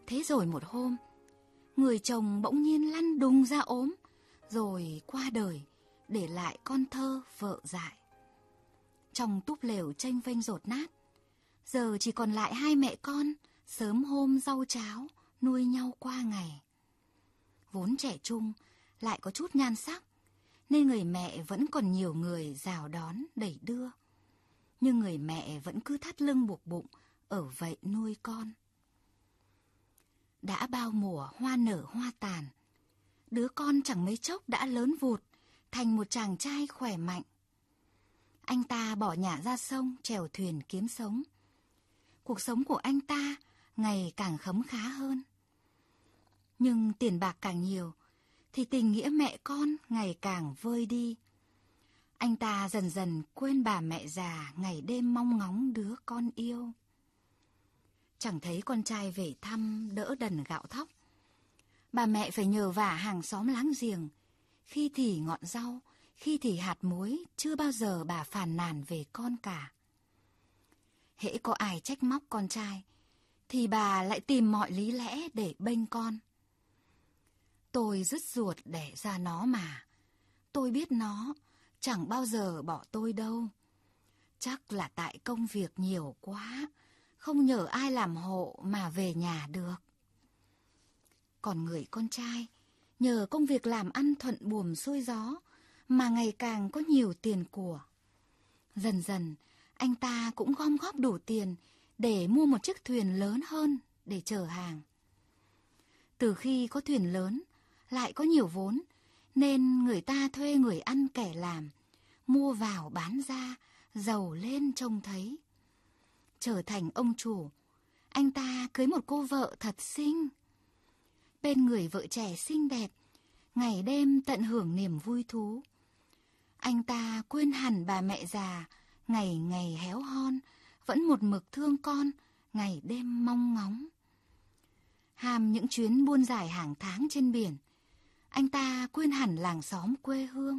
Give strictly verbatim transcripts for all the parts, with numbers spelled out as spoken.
Thế rồi một hôm, người chồng bỗng nhiên lăn đùng ra ốm, rồi qua đời, để lại con thơ vợ dại. Trong túp lều chênh vênh dột nát, giờ chỉ còn lại hai mẹ con, sớm hôm rau cháo, nuôi nhau qua ngày. Vốn trẻ trung, lại có chút nhan sắc, nên người mẹ vẫn còn nhiều người rào đón đẩy đưa. Nhưng người mẹ vẫn cứ thắt lưng buộc bụng, ở vậy nuôi con. Đã bao mùa hoa nở hoa tàn, đứa con chẳng mấy chốc đã lớn vụt, thành một chàng trai khỏe mạnh. Anh ta bỏ nhà ra sông, chèo thuyền kiếm sống. Cuộc sống của anh ta ngày càng khấm khá hơn. Nhưng tiền bạc càng nhiều, thì tình nghĩa mẹ con ngày càng vơi đi. Anh ta dần dần quên bà mẹ già ngày đêm mong ngóng đứa con yêu. Chẳng thấy con trai về thăm đỡ đần gạo thóc. Bà mẹ phải nhờ vả hàng xóm láng giềng, khi thì ngọn rau, khi thì hạt muối, chưa bao giờ bà phàn nàn về con cả. Hễ có ai trách móc con trai, thì bà lại tìm mọi lý lẽ để bênh con. Tôi dứt ruột đẻ ra nó mà. Tôi biết nó chẳng bao giờ bỏ tôi đâu. Chắc là tại công việc nhiều quá, không nhờ ai làm hộ mà về nhà được. Còn người con trai, nhờ công việc làm ăn thuận buồm xuôi gió, mà ngày càng có nhiều tiền của. Dần dần, anh ta cũng gom góp đủ tiền để mua một chiếc thuyền lớn hơn để chở hàng. Từ khi có thuyền lớn, lại có nhiều vốn, nên người ta thuê người ăn kẻ làm, mua vào bán ra, giàu lên trông thấy. Trở thành ông chủ, anh ta cưới một cô vợ thật xinh. Bên người vợ trẻ xinh đẹp, ngày đêm tận hưởng niềm vui thú. Anh ta quên hẳn bà mẹ già, ngày ngày héo hon, vẫn một mực thương con, ngày đêm mong ngóng. Ham những chuyến buôn dài hàng tháng trên biển, anh ta quên hẳn làng xóm quê hương.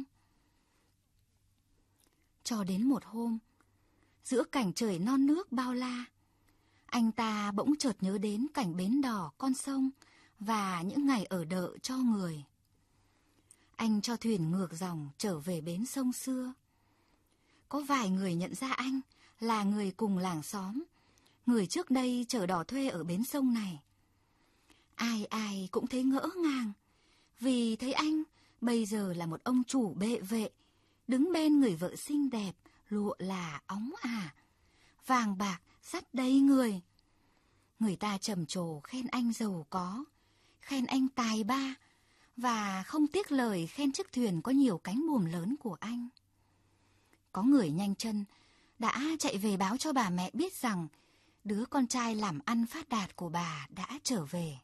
Cho đến một hôm, giữa cảnh trời non nước bao la, anh ta bỗng chợt nhớ đến cảnh bến đò con sông và những ngày ở đợ cho người. Anh cho thuyền ngược dòng trở về bến sông xưa. Có vài người nhận ra anh là người cùng làng xóm, người trước đây chở đò thuê ở bến sông này. Ai ai cũng thấy ngỡ ngàng, vì thấy anh bây giờ là một ông chủ bệ vệ, đứng bên người vợ xinh đẹp, lụa là óng ả, vàng bạc dắt đầy người. Người ta trầm trồ khen anh giàu có, khen anh tài ba, và không tiếc lời khen chiếc thuyền có nhiều cánh buồm lớn của anh. Có người nhanh chân đã chạy về báo cho bà mẹ biết rằng đứa con trai làm ăn phát đạt của bà đã trở về.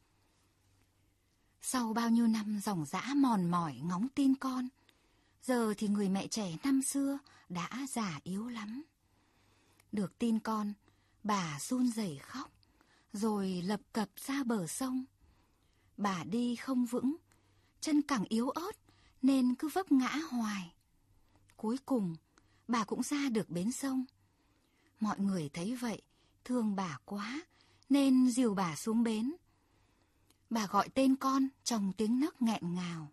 Sau bao nhiêu năm dòng dã mòn mỏi ngóng tin con, giờ thì người mẹ trẻ năm xưa đã già yếu lắm. Được tin con, bà run rẩy khóc, rồi lập cập ra bờ sông. Bà đi không vững, chân càng yếu ớt nên cứ vấp ngã hoài. Cuối cùng, bà cũng ra được bến sông. Mọi người thấy vậy, thương bà quá, nên dìu bà xuống bến. Bà gọi tên con trong tiếng nấc nghẹn ngào.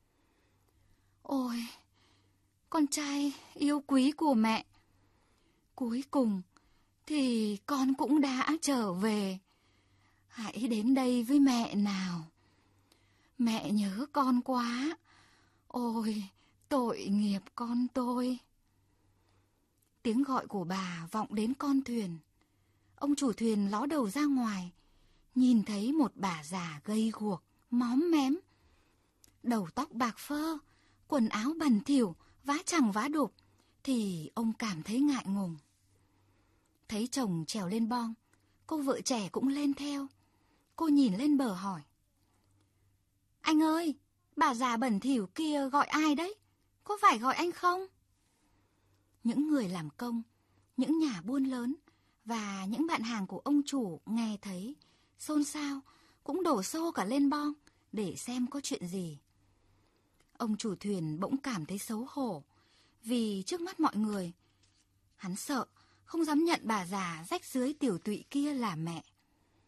Ôi, con trai yêu quý của mẹ, cuối cùng thì con cũng đã trở về. Hãy đến đây với mẹ nào. Mẹ nhớ con quá. Ôi, tội nghiệp con tôi. Tiếng gọi của bà vọng đến con thuyền. Ông chủ thuyền ló đầu ra ngoài, nhìn thấy một bà già gầy guộc, móm mém. Đầu tóc bạc phơ, quần áo bẩn thỉu, vá chẳng vá đục, thì ông cảm thấy ngại ngùng. Thấy chồng trèo lên bong, cô vợ trẻ cũng lên theo. Cô nhìn lên bờ hỏi. Anh ơi, bà già bẩn thỉu kia gọi ai đấy? Có phải gọi anh không? Những người làm công, những nhà buôn lớn và những bạn hàng của ông chủ nghe thấy, xôn xao, cũng đổ xô cả lên bong để xem có chuyện gì. Ông chủ thuyền bỗng cảm thấy xấu hổ, vì trước mắt mọi người, hắn sợ, không dám nhận bà già rách rưới tiểu tụy kia là mẹ.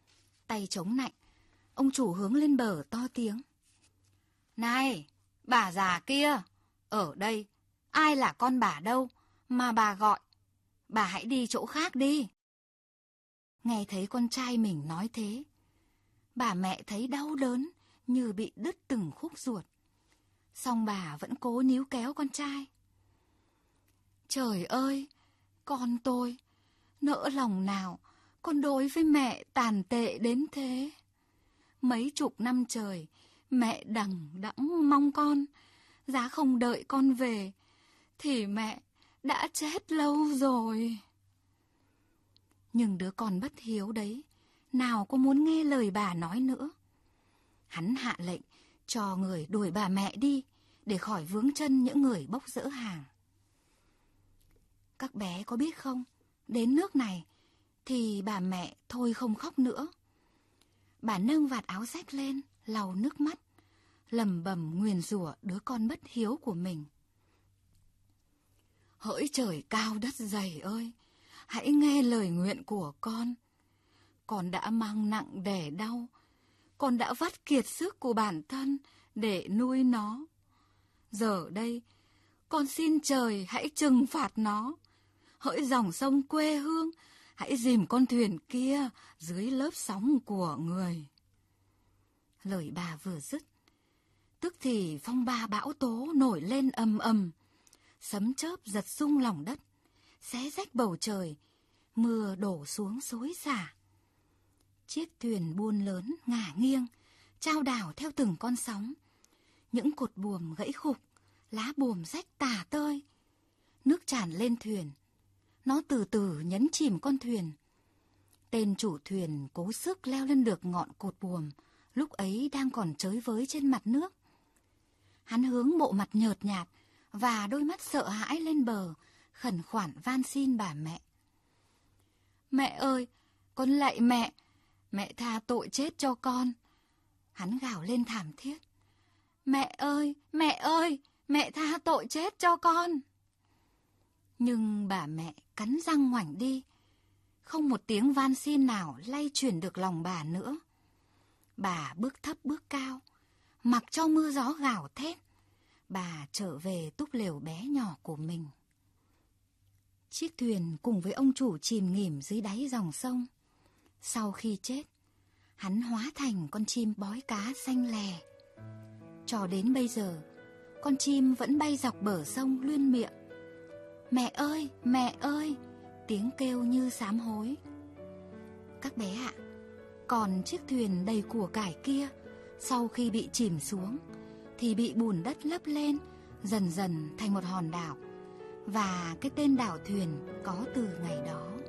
Tay chống nạnh, ông chủ hướng lên bờ to tiếng. Này, bà già kia, ở đây, ai là con bà đâu mà bà gọi, bà hãy đi chỗ khác đi. Nghe thấy con trai mình nói thế, bà mẹ thấy đau đớn như bị đứt từng khúc ruột. Song bà vẫn cố níu kéo con trai. Trời ơi, con tôi, nỡ lòng nào con đối với mẹ tàn tệ đến thế. Mấy chục năm trời, mẹ đằng đẵng mong con, giá không đợi con về, thì mẹ đã chết lâu rồi. Nhưng đứa con bất hiếu đấy, nào có muốn nghe lời bà nói nữa. Hắn hạ lệnh cho người đuổi bà mẹ đi, để khỏi vướng chân những người bốc dỡ hàng. Các bé có biết không, đến nước này thì bà mẹ thôi không khóc nữa. Bà nâng vạt áo rách lên, lau nước mắt, lầm bầm nguyền rủa đứa con bất hiếu của mình. Hỡi trời cao đất dày ơi, hãy nghe lời nguyện của con. Con đã mang nặng đẻ đau, con đã vắt kiệt sức của bản thân để nuôi nó. Giờ đây, con xin trời hãy trừng phạt nó. Hỡi dòng sông quê hương, hãy dìm con thuyền kia dưới lớp sóng của người. Lời bà vừa dứt, tức thì phong ba bão tố nổi lên ầm ầm, sấm chớp giật rung lòng đất, xé rách bầu trời, mưa đổ xuống xối xả. Chiếc thuyền buôn lớn ngả nghiêng, chao đảo theo từng con sóng. Những cột buồm gãy khục, lá buồm rách tả tơi. Nước tràn lên thuyền, nó từ từ nhấn chìm con thuyền. Tên chủ thuyền cố sức leo lên được ngọn cột buồm, lúc ấy đang còn chới với trên mặt nước. Hắn hướng bộ mặt nhợt nhạt và đôi mắt sợ hãi lên bờ, khẩn khoản van xin bà mẹ. Mẹ ơi, con lạy mẹ, mẹ tha tội chết cho con. Hắn gào lên thảm thiết. Mẹ ơi, mẹ ơi, mẹ tha tội chết cho con. Nhưng bà mẹ cắn răng ngoảnh đi, không một tiếng van xin nào lay chuyển được lòng bà nữa. Bà bước thấp bước cao, mặc cho mưa gió gào thét, bà trở về túp lều bé nhỏ của mình. Chiếc thuyền cùng với ông chủ chìm nghỉm dưới đáy dòng sông. Sau khi chết, hắn hóa thành con chim bói cá xanh lè. Cho đến bây giờ, con chim vẫn bay dọc bờ sông luyên miệng. Mẹ ơi, mẹ ơi, tiếng kêu như sám hối. Các bé ạ, còn chiếc thuyền đầy của cải kia, sau khi bị chìm xuống, thì bị bùn đất lấp lên, dần dần thành một hòn đảo. Và cái tên đảo thuyền có từ ngày đó.